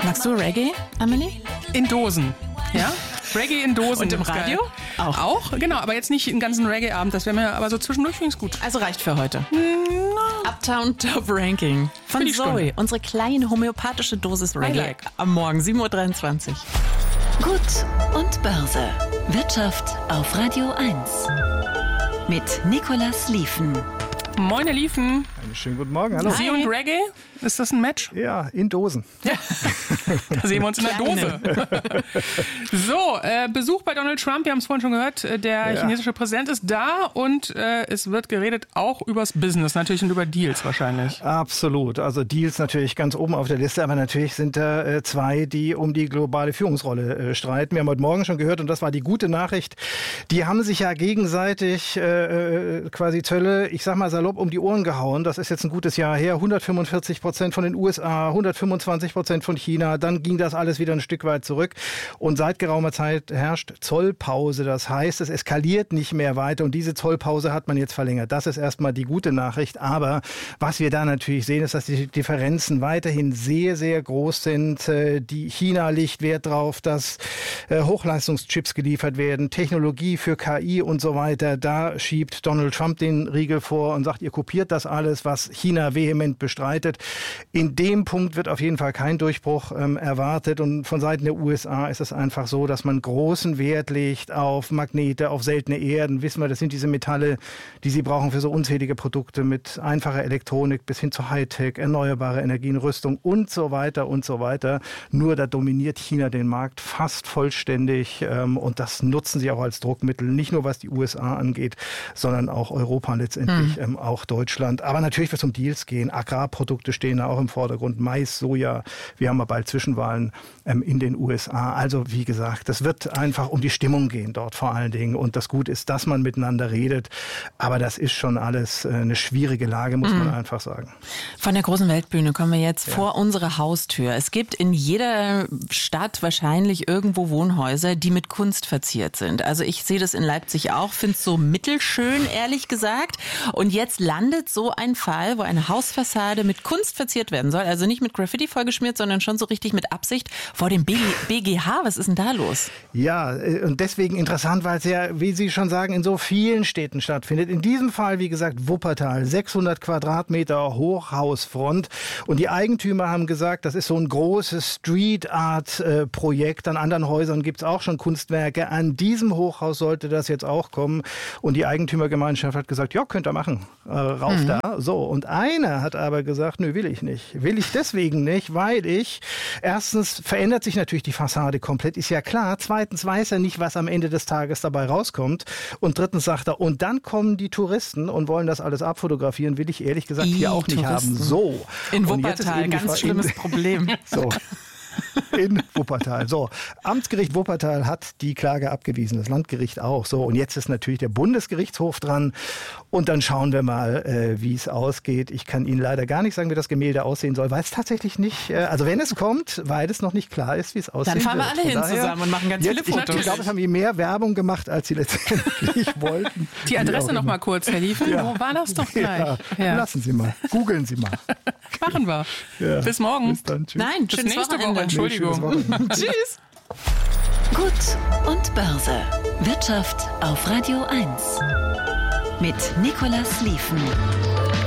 Magst du Reggae, Amelie? In Dosen, ja? Reggae in Dosen. Und im Radio? Auch, genau, aber jetzt nicht einen ganzen Reggae-Abend, das wäre mir aber so zwischendurch finde ich gut. Also reicht für heute. Uptown Top Ranking von Zoe, unsere kleine homöopathische Dosis Reggae. Am Morgen 7.23 Uhr. Gut und Börse. Wirtschaft auf Radio 1. Mit Nicolas Liefen. Moin, ihr Liefen. Einen schönen guten Morgen, hallo. Sie und Reggae, ist das ein Match? Ja, in Dosen. Da sehen wir uns in der Dose. So, Besuch bei Donald Trump, wir haben es vorhin schon gehört, der chinesische Präsident ist da und es wird geredet auch übers Business natürlich und über Deals wahrscheinlich. Absolut, also Deals natürlich ganz oben auf der Liste, aber natürlich sind da zwei, die um die globale Führungsrolle streiten. Wir haben heute Morgen schon gehört und das war die gute Nachricht, die haben sich ja gegenseitig quasi Zölle, ich sag mal salopp, um die Ohren gehauen. Das ist jetzt ein gutes Jahr her, 145% von den USA, 125% von China, dann ging das alles wieder ein Stück weit zurück und seit geraumer Zeit herrscht Zollpause. Das heißt, es eskaliert nicht mehr weiter und diese Zollpause hat man jetzt verlängert. Das ist erstmal die gute Nachricht, aber was wir da natürlich sehen, ist, dass die Differenzen weiterhin sehr, sehr groß sind. Die China legt Wert darauf, dass Hochleistungschips geliefert werden, Technologie für KI und so weiter. Da schiebt Donald Trump den Riegel vor und sagt, ihr kopiert das alles, was China vehement bestreitet. In dem Punkt wird auf jeden Fall kein Durchbruch erwartet und von Seiten der USA ist es einfach so, dass man großen Wert legt auf Magnete, auf seltene Erden. Wissen wir, das sind diese Metalle, die sie brauchen für so unzählige Produkte mit einfacher Elektronik bis hin zu Hightech, erneuerbare Energien, Rüstung und so weiter und so weiter. Nur da dominiert China den Markt fast vollständig und das nutzen sie auch als Druckmittel, nicht nur was die USA angeht, sondern auch Europa letztendlich, auch Deutschland. Aber natürlich wird es um Deals gehen. Agrarprodukte stehen da auch im Vordergrund. Mais, Soja. Wir haben ja bald Zwischenwahlen in den USA. Also wie gesagt, es wird einfach um die Stimmung gehen dort vor allen Dingen. Und das Gute ist, dass man miteinander redet. Aber das ist schon alles eine schwierige Lage, muss man einfach sagen. Von der großen Weltbühne kommen wir jetzt vor unsere Haustür. Es gibt in jeder Stadt wahrscheinlich irgendwo Wohnhäuser, die mit Kunst verziert sind. Also ich sehe das in Leipzig auch, finde es so mittelschön, ehrlich gesagt. Und jetzt landet so ein Fall, wo eine Hausfassade mit Kunst verziert werden soll. Also nicht mit Graffiti vollgeschmiert, sondern schon so richtig mit Absicht vor dem BGH. Was ist denn da los? Ja, und deswegen interessant, weil es ja, wie Sie schon sagen, in so vielen Städten stattfindet. In diesem Fall, wie gesagt, Wuppertal, 600 Quadratmeter Hochhausfront. Und die Eigentümer haben gesagt, das ist so ein großes Street-Art-Projekt. An anderen Häusern gibt es auch schon Kunstwerke. An diesem Hochhaus sollte das jetzt auch kommen. Und die Eigentümergemeinschaft hat gesagt, ja, könnt ihr machen. Rauf da. So, und einer hat aber gesagt, nö, will ich nicht. Will ich deswegen nicht, weil erstens verändert sich natürlich die Fassade komplett, ist ja klar. Zweitens weiß er nicht, was am Ende des Tages dabei rauskommt. Und drittens sagt er, und dann kommen die Touristen und wollen das alles abfotografieren, will ich ehrlich gesagt hier auch nicht haben. So. In Wuppertal, ganz schlimmes Problem. So. In Wuppertal. So, Amtsgericht Wuppertal hat die Klage abgewiesen, das Landgericht auch. So, und jetzt ist natürlich der Bundesgerichtshof dran. Und dann schauen wir mal, wie es ausgeht. Ich kann Ihnen leider gar nicht sagen, wie das Gemälde aussehen soll, weil es tatsächlich nicht, also wenn es kommt, weil es noch nicht klar ist, wie es aussieht. Dann fahren wir alle hin zusammen und machen ganz viele Fotos. Ich glaube, es haben die mehr Werbung gemacht, als sie letztendlich wollten. Die Adresse noch mal kurz, Herr Liefen. Ja. Wo war das doch gleich? Ja. Lassen Sie mal, googeln Sie mal. Machen wir. Ja. Bis morgen. Bis dann, tschüss. Nein, bis nächste Woche. Entschuldigung. Tschüss. Gut und Börse. Wirtschaft auf Radio 1. Mit Nicolas Liefen.